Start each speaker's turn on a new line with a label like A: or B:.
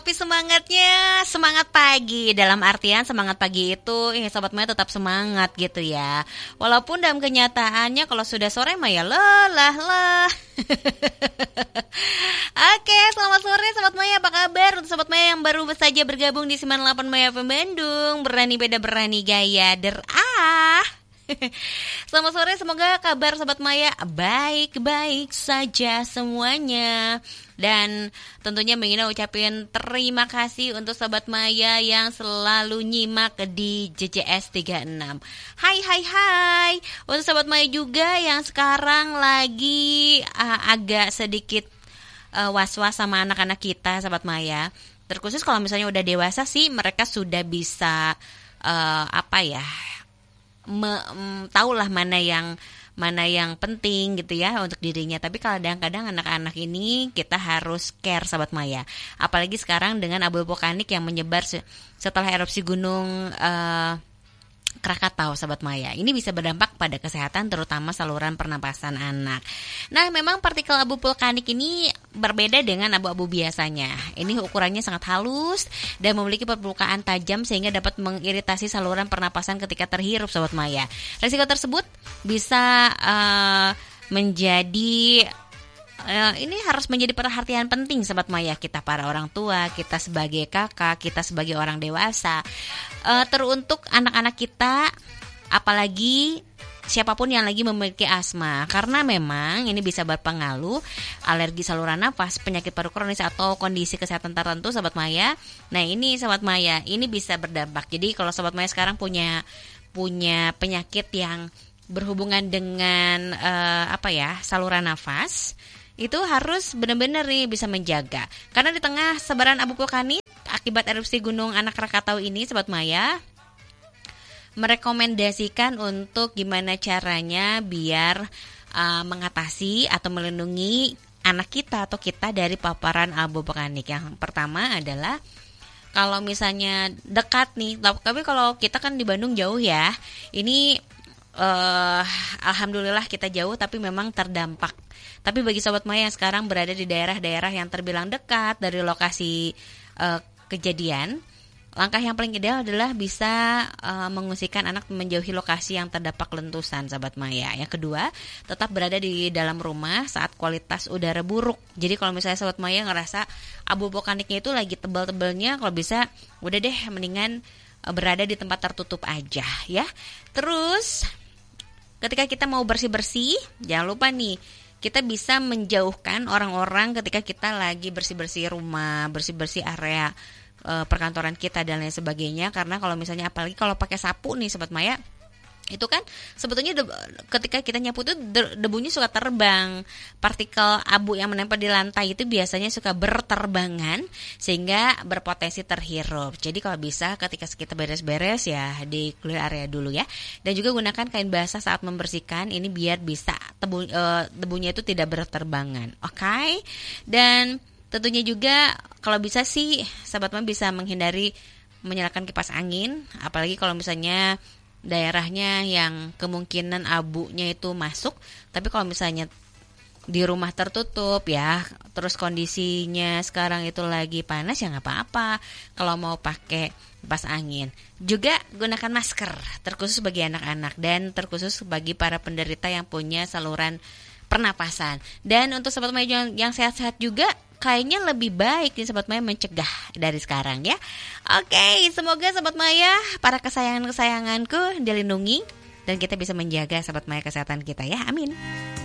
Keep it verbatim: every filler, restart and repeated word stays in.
A: tapi semangatnya semangat pagi. Dalam artian semangat pagi itu, eh, Sobat Maya tetap semangat gitu ya. Walaupun dalam kenyataannya kalau sudah sore mah ya lelah lah. Oke, selamat sore Sobat Maya, apa kabar? Untuk Sobat Maya yang baru saja bergabung di sembilan puluh delapan Maya F M Bandung, berani beda berani gaya derah. Selamat sore, semoga kabar Sobat Maya baik-baik saja semuanya. Dan tentunya ingin ucapin terima kasih untuk Sobat Maya yang selalu nyimak di J J S tiga puluh enam. Hai hai hai. Untuk Sobat Maya juga yang sekarang lagi uh, agak sedikit uh, was-was sama anak-anak kita Sobat Maya. Terkhusus kalau misalnya udah dewasa sih mereka sudah bisa uh, apa ya, Me, um, tahulah mana yang mana yang penting gitu ya untuk dirinya. Tapi kadang-kadang anak-anak ini kita harus care Sobat Maya. Apalagi sekarang dengan abu vulkanik yang menyebar setelah erupsi gunung uh, Krakatau Sobat Maya. Ini bisa berdampak pada kesehatan terutama saluran pernapasan anak. Nah, memang partikel abu vulkanik ini berbeda dengan abu-abu biasanya. Ini ukurannya sangat halus dan memiliki permukaan tajam sehingga dapat mengiritasi saluran pernapasan ketika terhirup Sobat Maya. Risiko tersebut bisa uh, menjadi Uh, ini harus menjadi perhatian penting Sobat Maya, kita para orang tua, kita sebagai kakak, kita sebagai orang dewasa, uh, teruntuk anak-anak kita, apalagi siapapun yang lagi memiliki asma, karena memang ini bisa berpengaruh alergi saluran nafas, penyakit paru kronis atau kondisi kesehatan tertentu Sobat Maya. Nah ini Sobat Maya, ini bisa berdampak. Jadi kalau Sobat Maya sekarang punya punya penyakit yang berhubungan dengan uh, apa ya, saluran nafas, itu harus benar-benar nih bisa menjaga. Karena di tengah sebaran abu vulkanik akibat erupsi gunung anak Krakatau ini Sobat Maya merekomendasikan untuk gimana caranya biar uh, mengatasi atau melindungi anak kita atau kita dari paparan abu vulkanik. Yang pertama adalah kalau misalnya dekat nih, tapi kalau kita kan di Bandung jauh ya. Ini uh, alhamdulillah kita jauh tapi memang terdampak. Tapi bagi Sobat Maya yang sekarang berada di daerah-daerah yang terbilang dekat dari lokasi uh, kejadian, langkah yang paling ideal adalah bisa uh, mengungsikan anak menjauhi lokasi yang terdampak letusan Sobat Maya. Yang kedua, tetap berada di dalam rumah saat kualitas udara buruk. Jadi kalau misalnya Sobat Maya ngerasa abu vulkaniknya itu lagi tebal-tebalnya, kalau bisa udah deh mendingan uh, berada di tempat tertutup aja ya. Terus ketika kita mau bersih-bersih, jangan lupa nih, kita bisa menjauhkan orang-orang ketika kita lagi bersih-bersih rumah, bersih-bersih area e, perkantoran kita dan lain sebagainya. Karena kalau misalnya apalagi kalau pakai sapu nih Sobat Maya, itu kan sebetulnya de- ketika kita nyapu itu de- debunya suka terbang. Partikel abu yang menempel di lantai itu biasanya suka berterbangan sehingga berpotensi terhirup. Jadi kalau bisa ketika kita beres-beres ya di clear area dulu ya. Dan juga gunakan kain basah saat membersihkan, ini biar bisa tebu, uh, debunya itu tidak berterbangan. Oke? Okay? Dan tentunya juga kalau bisa sih Sobat Maya bisa menghindari menyalakan kipas angin, apalagi kalau misalnya daerahnya yang kemungkinan abunya itu masuk. Tapi kalau misalnya di rumah tertutup ya, terus kondisinya sekarang itu lagi panas ya nggak apa-apa kalau mau pakai kipas angin. Juga gunakan masker, terkhusus bagi anak-anak dan terkhusus bagi para penderita yang punya saluran pernapasan. Dan untuk Sobat Maya yang, yang sehat-sehat juga, kayaknya lebih baik nih Sobat Maya mencegah dari sekarang ya. Oke, semoga Sobat Maya, para kesayangan-kesayanganku dilindungi dan kita bisa menjaga Sobat Maya kesehatan kita ya. Amin.